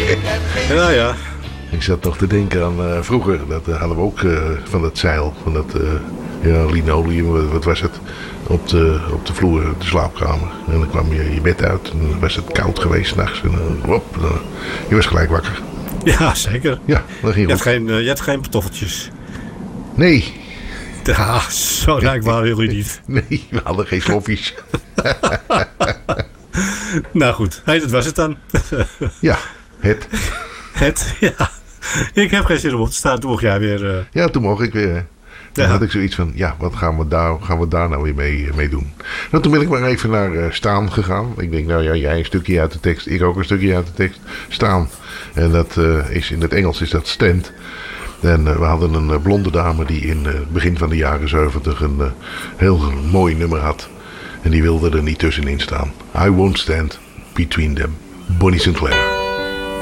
Ja, ja. Ik zat nog te denken aan vroeger. Dat hadden we ook van dat zeil. Van dat linoleum, wat was het? Op de vloer, de slaapkamer. En dan kwam je bed uit. En dan was het koud geweest 's nachts. En je was gelijk wakker. Ja, zeker. Ja, dat ging goed. Je had geen pantoffeltjes. Nee. Ja, zo rijk waren jullie niet. Nee, we hadden geen sloffies. Nou goed, dat was het dan. Ja, het. Ja. Ik heb geen zin om op te staan. Toen mocht jij weer... Ja, toen mocht ik weer. Toen had ik zoiets van, ja, wat gaan we daar nou weer mee doen? Nou, toen ben ik maar even naar staan gegaan. Ik denk, nou ja, jij een stukje uit de tekst, ik ook een stukje uit de tekst. Staan. En dat is in het Engels is dat stand. En we hadden een blonde dame die in het begin van de jaren 70 een heel mooi nummer had. En die wilde er niet tussenin staan. I won't stand between them. Bonnie Sinclair.